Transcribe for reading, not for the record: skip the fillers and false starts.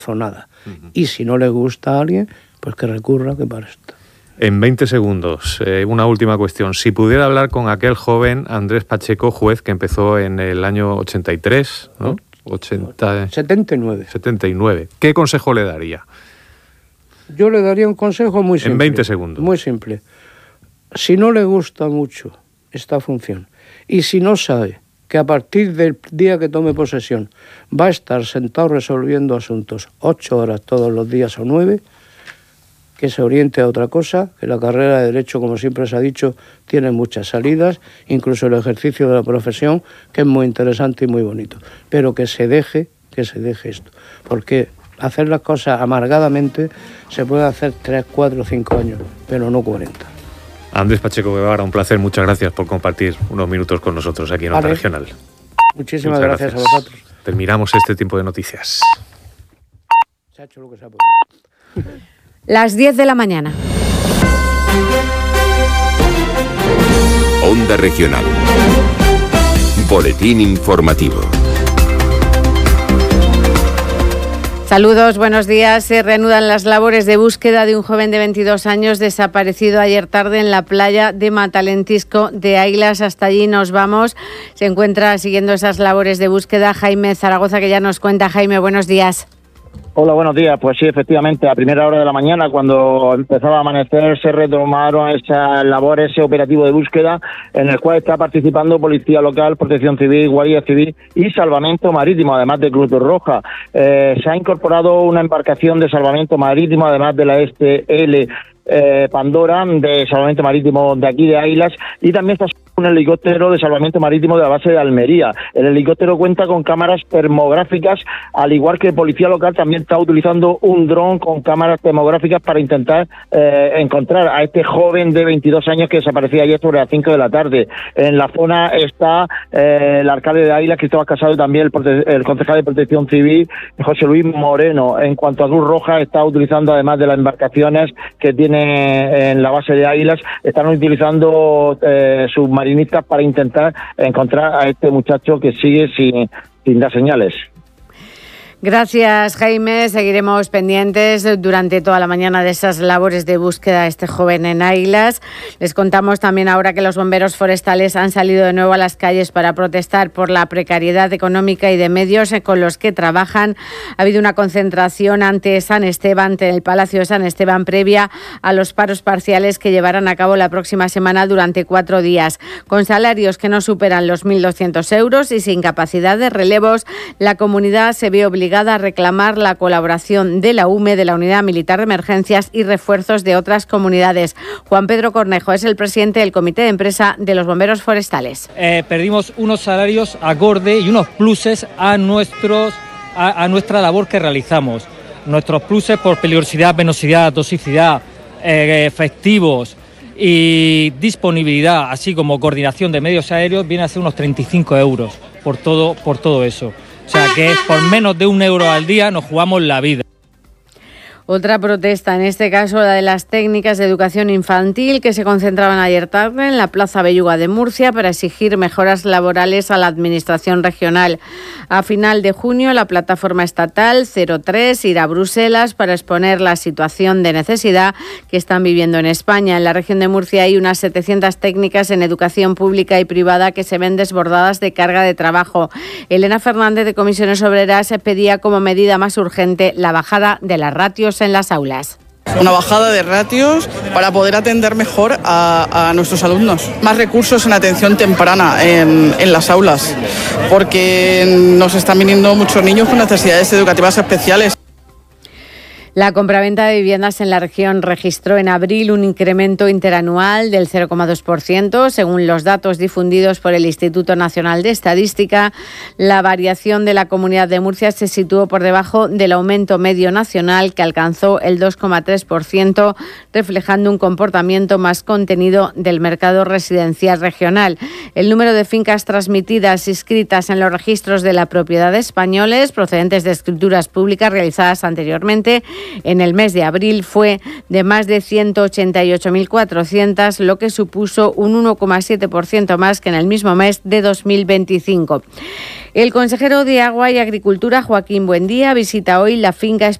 nada. Y si no le gusta a alguien, pues que recurra, que para esto. En 20 segundos, una última cuestión. Si pudiera hablar con aquel joven Andrés Pacheco, juez, que empezó en el año 83, ¿no? 79. ¿Qué consejo le daría? Yo le daría un consejo muy simple. En 20 segundos. Muy simple. Si no le gusta mucho esta función y si no sabe que a partir del día que tome posesión va a estar sentado resolviendo asuntos 8 horas todos los días o 9, que se oriente a otra cosa, que la carrera de Derecho, como siempre se ha dicho, tiene muchas salidas, incluso el ejercicio de la profesión, que es muy interesante y muy bonito, pero que se deje esto, porque hacer las cosas amargadamente se puede hacer 3, 4, 5 años, pero no 40. Andrés Pacheco Guevara, un placer, muchas gracias por compartir unos minutos con nosotros aquí en Onda Regional. Muchísimas gracias a vosotros. Terminamos este tiempo de noticias. Se ha hecho lo que se ha podido. Las 10 de la mañana. Onda Regional. Boletín informativo. Saludos, buenos días. Se reanudan las labores de búsqueda de un joven de 22 años desaparecido ayer tarde en la playa de Matalentisco de Águilas. Hasta allí nos vamos. Se encuentra siguiendo esas labores de búsqueda Jaime Zaragoza, que ya nos cuenta. Jaime, buenos días. Hola, buenos días. Pues sí, efectivamente, a primera hora de la mañana, cuando empezaba a amanecer, se retomaron esas labores, ese operativo de búsqueda, en el cual está participando Policía Local, Protección Civil, Guardia Civil y Salvamento Marítimo, además de Cruz Roja. Se ha incorporado una embarcación de salvamento marítimo, además de la STL Pandora, de salvamento marítimo de aquí de Águilas, y también está un helicóptero de salvamento marítimo de la base de Almería. El helicóptero cuenta con cámaras termográficas, al igual que Policía Local también está utilizando un dron con cámaras termográficas para intentar encontrar a este joven de 22 años que desaparecía ayer sobre las 5 de la tarde. En la zona está el alcalde de Águilas, Cristóbal Casado, y también el concejal de Protección Civil, José Luis Moreno. En cuanto a Cruz Roja, está utilizando, además de las embarcaciones que tiene en la base de Águilas, están utilizando submarinistas para intentar encontrar a este muchacho que sigue sin dar señales. Gracias, Jaime. Seguiremos pendientes durante toda la mañana de esas labores de búsqueda de este joven en Águilas. Les contamos también ahora que los bomberos forestales han salido de nuevo a las calles para protestar por la precariedad económica y de medios con los que trabajan. Ha habido una concentración ante San Esteban, ante el Palacio de San Esteban, previa a los paros parciales que llevarán a cabo la próxima semana durante 4 días. Con salarios que no superan los 1.200 euros y sin capacidad de relevos, la comunidad se ve obligada a reclamar la colaboración de la UME, de la Unidad Militar de Emergencias y refuerzos de otras comunidades. Juan Pedro Cornejo es el presidente del Comité de Empresa de los Bomberos Forestales. Perdimos unos salarios acorde y unos pluses a nuestra labor que realizamos. Nuestros pluses por peligrosidad, penosidad, toxicidad, efectivos y disponibilidad, así como coordinación de medios aéreos, viene a ser unos 35 euros por todo eso. O sea que por menos de 1 euro al día nos jugamos la vida. Otra protesta, en este caso la de las técnicas de educación infantil, que se concentraban ayer tarde en la Plaza Belluga de Murcia para exigir mejoras laborales a la Administración regional. A final de junio, la plataforma estatal 03 irá a Bruselas para exponer la situación de necesidad que están viviendo en España. En la región de Murcia hay unas 700 técnicas en educación pública y privada que se ven desbordadas de carga de trabajo. Elena Fernández, de Comisiones Obreras, pedía como medida más urgente la bajada de las ratios en las aulas. Una bajada de ratios para poder atender mejor a nuestros alumnos. Más recursos en atención temprana en las aulas, porque nos están viniendo muchos niños con necesidades educativas especiales. La compraventa de viviendas en la región registró en abril un incremento interanual del 0,2%. Según los datos difundidos por el Instituto Nacional de Estadística, la variación de la Comunidad de Murcia se situó por debajo del aumento medio nacional, que alcanzó el 2,3%, reflejando un comportamiento más contenido del mercado residencial regional. El número de fincas transmitidas inscritas en los registros de la propiedad españoles, procedentes de escrituras públicas realizadas anteriormente, En el mes de abril fue de más de 188.400, lo que supuso un 1,7% más que en el mismo mes de 2025. El consejero de Agua y Agricultura, Joaquín Buendía, visita hoy la finca